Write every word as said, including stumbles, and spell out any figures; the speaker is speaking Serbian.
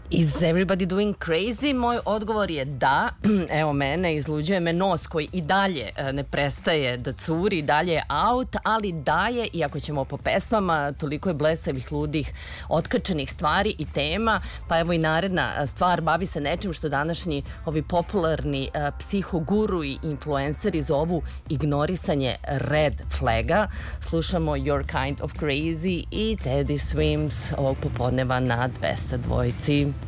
Is everybody doing crazy? Moj odgovor je da. Evo mene, izluđuje me nos koji i dalje ne prestaje da curi, i dalje je out, ali daje, iako ćemo po pesmama, toliko je blesavih, ludih, otkačenih stvari i tema, pa evo i naredna stvar bavi se nečim što današnji ovi popularni uh, psihoguru i influenceri zovu ignorisanje red flaga. Slušamo You're Kind of Crazy i Teddy Swims ovog popodneva na dvesta dvojici.